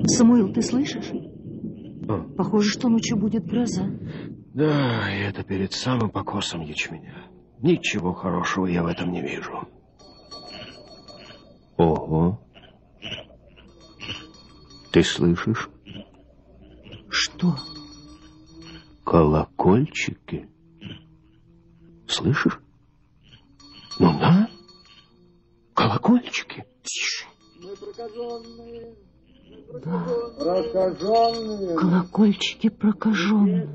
Самуил, ты слышишь? Похоже, что ночью будет гроза. Да, и это перед самым покосом ячменя. Ничего хорошего я в этом не вижу. Ого. Ты слышишь? Что? Колокольчики. Слышишь? Ну да. Колокольчики. Тише. Мы прокаженные. Да. Прокаженные. Колокольчики прокаженных.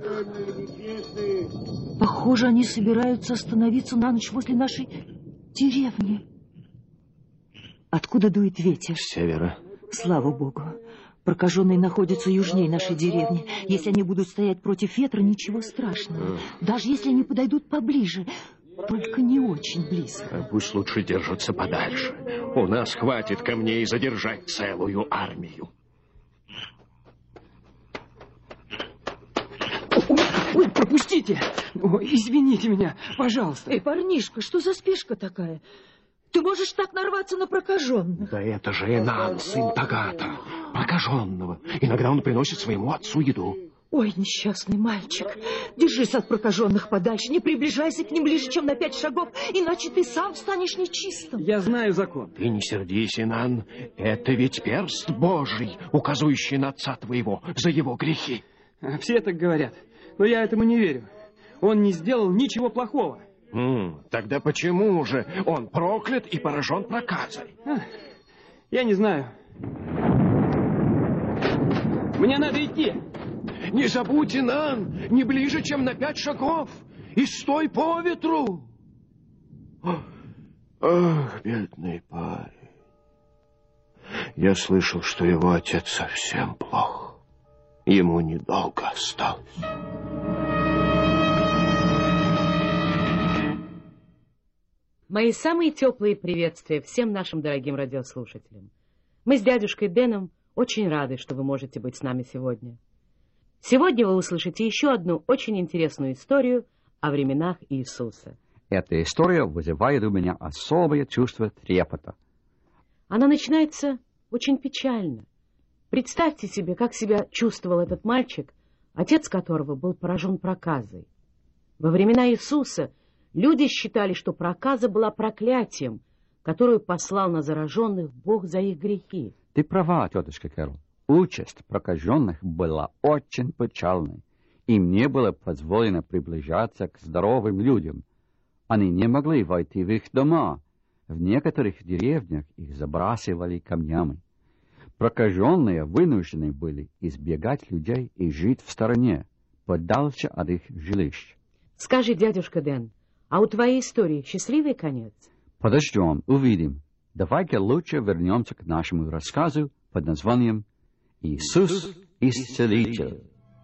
Похоже, они собираются остановиться на ночь возле нашей деревни. Откуда дует ветер? С севера. Слава Богу. Прокаженные находятся южнее нашей деревни. Если они будут стоять против ветра, ничего страшного. Даже если они подойдут поближе, только не очень близко. Пусть лучше держатся подальше. У нас хватит камней задержать целую армию. Ой, пропустите! Ой, извините меня, пожалуйста. Эй, парнишка, что за спешка такая? Ты можешь так нарваться на прокаженных. Да это же Энан, сын Тагата, прокаженного. Иногда он приносит своему отцу еду. Ой, несчастный мальчик, держись от прокаженных подальше, не приближайся к ним ближе, чем на 5 шагов, иначе ты сам станешь нечистым. Я знаю закон. Ты не сердись, Энан, это ведь перст Божий, указывающий на отца твоего за его грехи. Все так говорят, но я этому не верю. Он не сделал ничего плохого. Тогда почему же он проклят и поражен проказой? Я не знаю. Мне надо идти. Не забудь, Энан, не ближе, чем на 5 шагов, и стой по ветру. Ах, бедный парень. Я слышал, что его отец совсем плох. Ему недолго осталось. Мои самые теплые приветствия всем нашим дорогим радиослушателям. Мы с дядюшкой Дэном очень рады, что вы можете быть с нами сегодня. Сегодня вы услышите еще одну очень интересную историю о временах Иисуса. Эта история вызывает у меня особое чувство трепета. Она начинается очень печально. Представьте себе, как себя чувствовал этот мальчик, отец которого был поражен проказой. Во времена Иисуса люди считали, что проказа была проклятием, которую послал на зараженных Бог за их грехи. Ты права, тетушка Кэрол. Участь прокаженных была очень печальной. Им не было позволено приближаться к здоровым людям. Они не могли войти в их дома. В некоторых деревнях их забрасывали камнями. Прокаженные вынуждены были избегать людей и жить в стороне, подальше от их жилищ. Скажи, дядюшка Дэн, а у твоей истории счастливый конец? Подождем, увидим. Давай-ка лучше вернемся к нашему рассказу под названием «Иисус Исцелитель».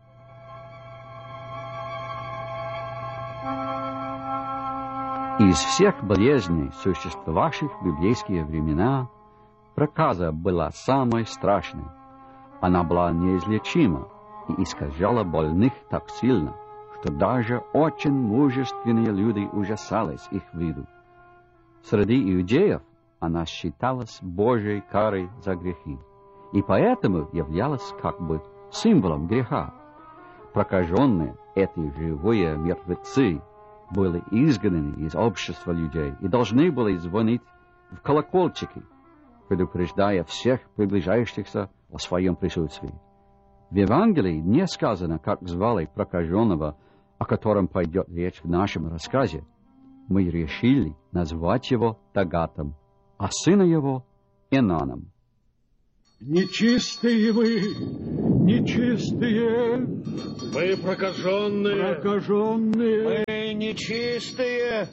Из всех болезней, существовавших в библейские времена, проказа была самой страшной. Она была неизлечима и искажала больных так сильно, что даже очень мужественные люди ужасались их виду. Среди иудеев она считалась Божьей карой за грехи, и поэтому являлась как бы символом греха. Прокаженные, эти живые мертвецы, были изгнаны из общества людей и должны были звонить в колокольчики, предупреждая всех приближающихся о своем присутствии. В Евангелии не сказано, как звали прокаженного, о котором пойдет речь в нашем рассказе. Мы решили назвать его Тагатом, а сына его Энаном. Нечистые вы, нечистые. Мы прокаженные. Прокаженные. Мы нечистые.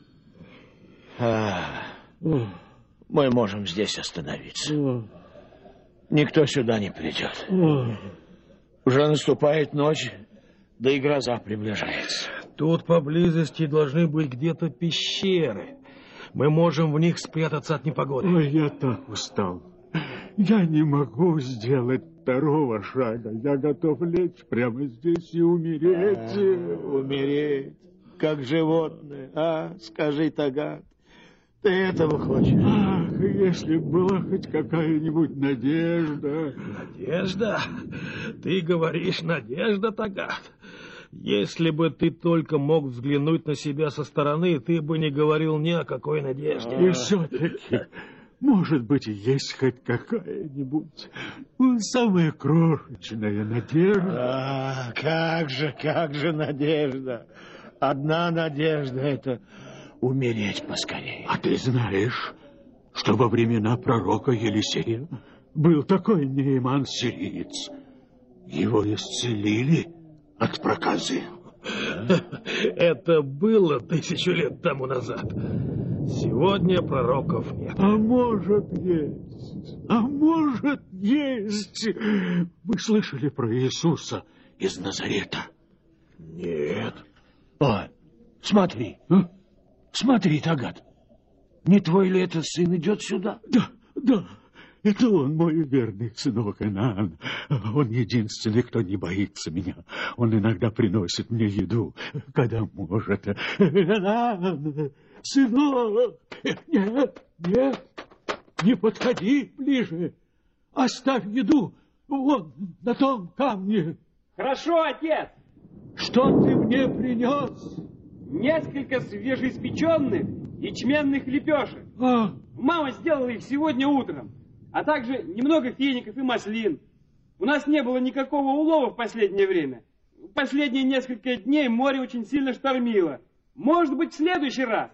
Мы можем здесь остановиться. Никто сюда не придет. Уже наступает ночь, да и гроза приближается. Тут поблизости должны быть где-то пещеры. Мы можем в них спрятаться от непогоды. Ой, я так устал. Я не могу сделать второго шага. Я готов лечь прямо здесь и умереть. Умереть, как животное, а? Скажи, Тагат, ты этого хочешь? Ах, если была хоть какая-нибудь надежда. Надежда? Ты говоришь, надежда, Тагат? Если бы ты только мог взглянуть на себя со стороны, ты бы не говорил ни о какой надежде. И все-таки, может быть, есть хоть какая-нибудь самая крошечная надежда. Как же надежда. Одна надежда — это умереть поскорее. А ты знаешь, что во времена пророка Елисея был такой Нееман сириец. Его исцелили от проказы. Это было 1000 лет тому назад. Сегодня пророков нет. А может, есть. Вы слышали про Иисуса из Назарета? Нет. О, смотри. Смотри, Тагат. Не твой ли это сын идет сюда? Да. Это он, мой верный сынок Инаан. Он единственный, кто не боится меня. Он иногда приносит мне еду, когда может. Инаан, сынок! Нет, не подходи ближе. Оставь еду вон на том камне. Хорошо, отец. Что ты мне принес? Несколько свежеиспеченных ячменных лепешек. Мама сделала их сегодня утром. А также немного фиников и маслин. У нас не было никакого улова в последнее время. В последние несколько дней море очень сильно штормило. Может быть, в следующий раз.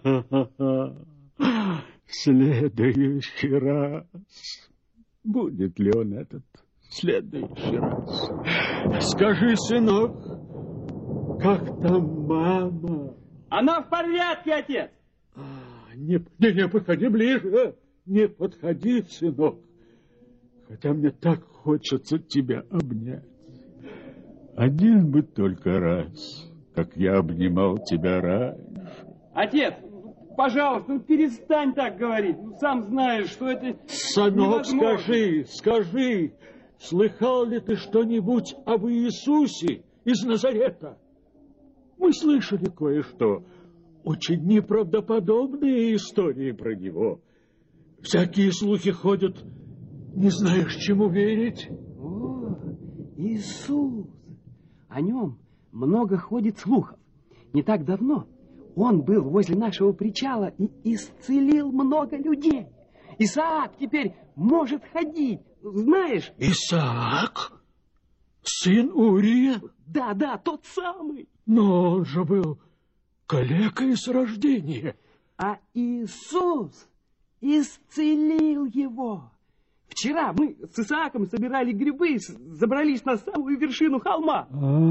Следующий раз. Будет ли он этот следующий раз? Скажи, сынок, как там мама? Она в порядке, отец. Не подходи ближе. Не подходи, сынок. Хотя мне так хочется тебя обнять. Один бы только раз, как я обнимал тебя раньше. Отец, пожалуйста, перестань так говорить. Сам знаешь, что это Сынок, невозможно. скажи, слыхал ли ты что-нибудь об Иисусе из Назарета? Мы слышали кое-что. Очень неправдоподобные истории про него. Всякие слухи ходят, не знаешь, чему верить. О, Иисус! О нем много ходит слухов. Не так давно он был возле нашего причала и исцелил много людей. Исаак теперь может ходить, знаешь? Исаак? Сын Урия? Да, тот самый. Но он же был калекой с рождения. А Иисус исцелил его. Вчера мы с Исааком собирали грибы, забрались на самую вершину холма.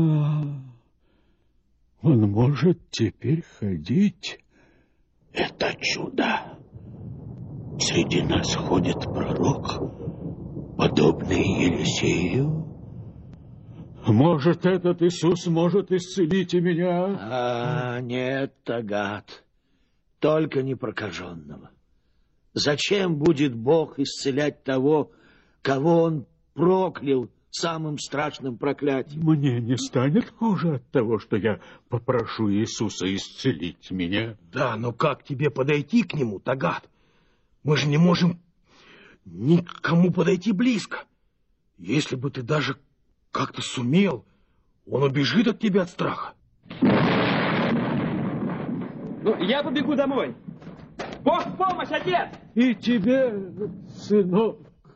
Он может теперь ходить. Это чудо. Среди нас ходит пророк, подобный Елисею. Может, этот Иисус может исцелить и меня? Нет, Тагат, только не прокаженного. Зачем будет Бог исцелять того, кого Он проклял самым страшным проклятием? Мне не станет хуже от того, что я попрошу Иисуса исцелить меня. Да, но как тебе подойти к нему, Тагат? Мы же не можем никому подойти близко. Если бы ты даже как-то сумел, он убежит от тебя от страха. Я побегу домой. Бог в помощь, отец! И тебе, сынок.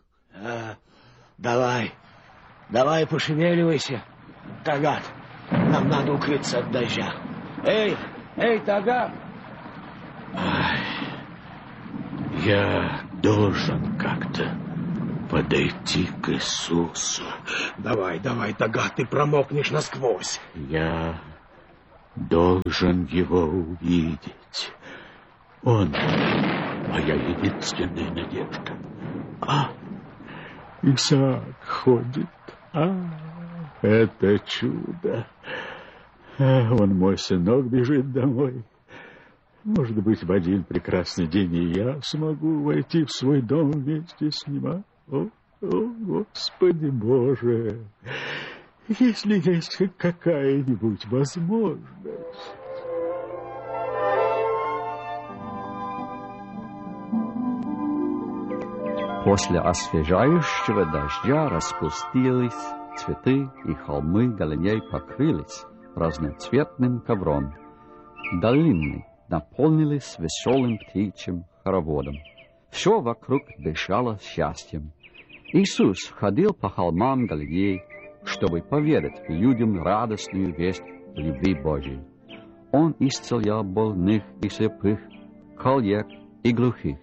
Давай пошевеливайся, Тагат. Нам надо укрыться от дождя. Эй, Тагат! Я должен как-то подойти к Иисусу. Давай, Тагат, ты промокнешь насквозь. Я должен его увидеть. Он моя единственная надежда. Исаак ходит. Это чудо. Он, мой сынок, бежит домой. Может быть, в один прекрасный день и я смогу войти в свой дом вместе с ним. О, Господи Боже! Если есть хоть какая-нибудь возможность... После освежающего дождя распустились цветы, и холмы Галилеи покрылись разноцветным ковром. Долины наполнились веселым птичьим хороводом. Все вокруг дышало счастьем. Иисус ходил по холмам Галилеи, чтобы поведать людям радостную весть любви Божьей. Он исцелял больных и слепых, коллег и глухих.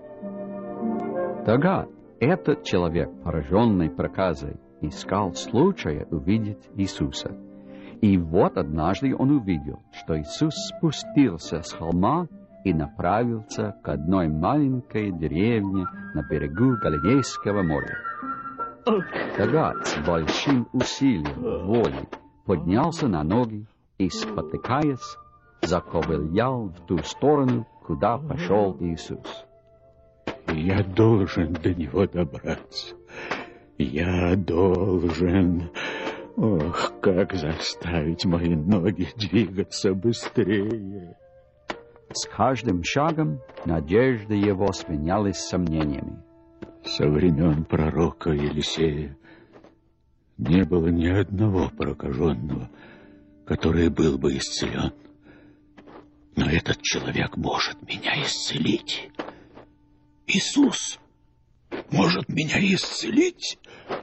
Тогда этот человек, пораженный проказой, искал случая увидеть Иисуса. И вот однажды он увидел, что Иисус спустился с холма и направился к одной маленькой деревне на берегу Галилейского моря. Тогда с большим усилием воли поднялся на ноги и, спотыкаясь, заковылял в ту сторону, куда пошел Иисус. Я должен до него добраться. Я должен... Ох, как заставить мои ноги двигаться быстрее. С каждым шагом надежда его сменялась сомнениями. Со времен пророка Елисея не было ни одного прокаженного, который был бы исцелен. Но этот человек может меня исцелить. Иисус может меня исцелить.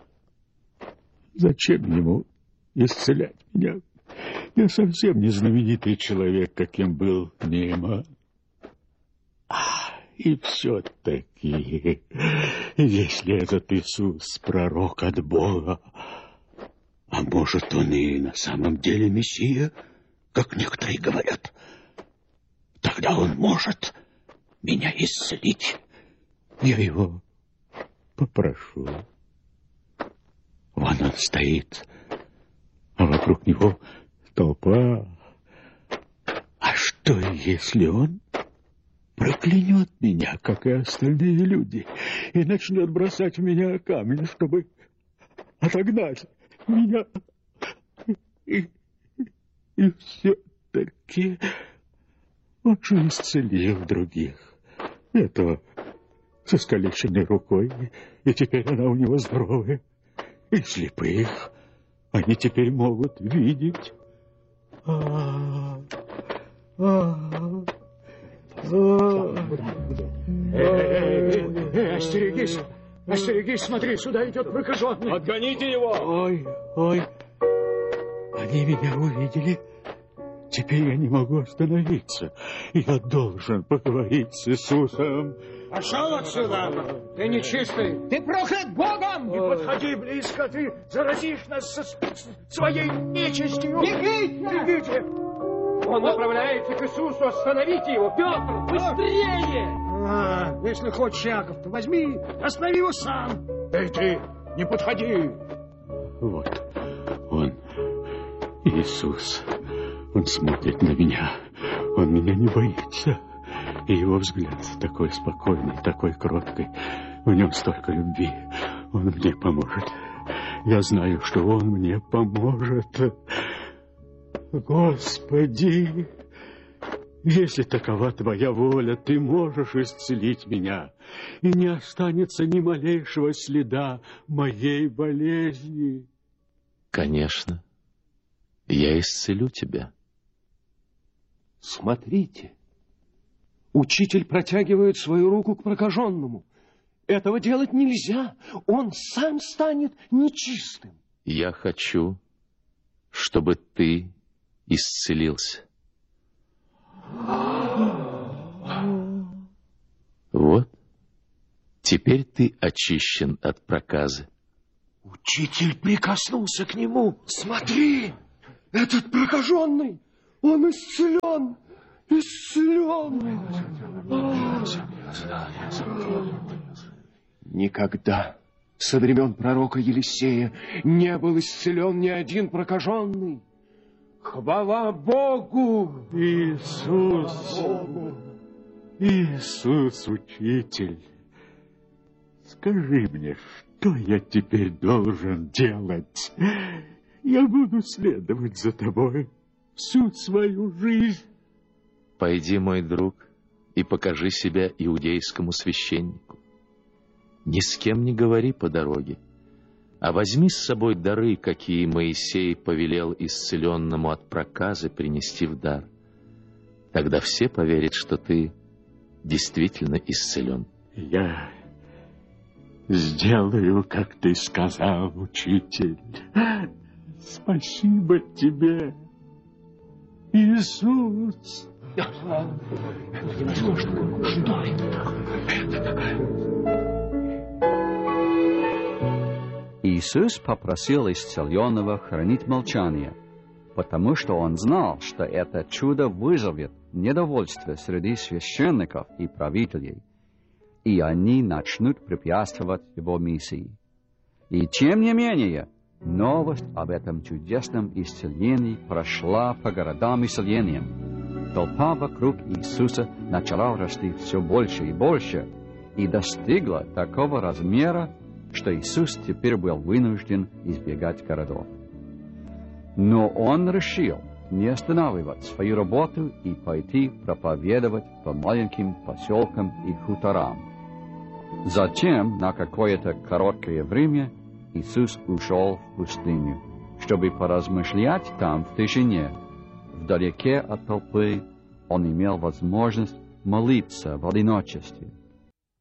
Зачем ему исцелять меня? Я совсем не знаменитый человек, каким был Нейман. И все-таки, если этот Иисус пророк от Бога, а может, он и на самом деле Мессия, как некоторые говорят, тогда он может меня исцелить. Я его попрошу. Вон он стоит, а вокруг него толпа. А что, если он проклянет меня, как и остальные люди, и начнет бросать в меня камни, чтобы отогнать меня? И все-таки он же исцелил других. Этого со искалеченной рукой, и теперь она у него здоровая. И слепых они теперь могут видеть. Остерегись! Остерегись, смотри, сюда идет прокаженный. Отгоните его! Ой, они меня увидели. Теперь я не могу остановиться. Я должен поговорить с Иисусом. Пошел отсюда! Ты нечистый! Ты проклят Богом! Не подходи близко, ты заразишь нас своей нечистью! Бегите! Бегите! Он направляется к Иисусу, остановите его! Петр, быстрее! Если хочешь, Яков, то возьми, останови его сам! Эй, ты, не подходи! Вот он, Иисус. Он смотрит на меня. Он меня не боится. И его взгляд такой спокойный, такой кроткий. В нем столько любви. Он мне поможет. Я знаю, что он мне поможет. Господи, если такова твоя воля, ты можешь исцелить меня, и не останется ни малейшего следа моей болезни. Конечно, я исцелю тебя. Смотрите, учитель протягивает свою руку к прокаженному. Этого делать нельзя, он сам станет нечистым. Я хочу, чтобы ты исцелился. Вот, теперь ты очищен от проказы. Учитель прикоснулся к нему. Смотри, этот прокаженный, он исцелен, исцелен. Никогда со времен пророка Елисея не был исцелен ни один прокаженный. Хвала Богу! Иисус, Иисус, учитель, скажи мне, что я теперь должен делать? Я буду следовать за тобой всю свою жизнь. Пойди, мой друг, и покажи себя иудейскому священнику. Ни с кем не говори по дороге, а возьми с собой дары, какие Моисей повелел исцеленному от проказы принести в дар. Тогда все поверят, что ты действительно исцелен. Я сделаю, как ты сказал, учитель. Спасибо тебе, Иисус. Иисус попросил исцеленного хранить молчание, потому что он знал, что это чудо вызовет недовольство среди священников и правителей, и они начнут препятствовать его миссии. И тем не менее, новость об этом чудесном исцелении прошла по городам и селениям. Толпа вокруг Иисуса начала расти все больше и больше, и достигла такого размера, что Иисус теперь был вынужден избегать городов. Но он решил не останавливать свою работу и пойти проповедовать по маленьким поселкам и хуторам. Затем, на какое-то короткое время, Иисус ушел в пустыню, чтобы поразмышлять там в тишине. Вдалеке от толпы он имел возможность молиться в одиночестве.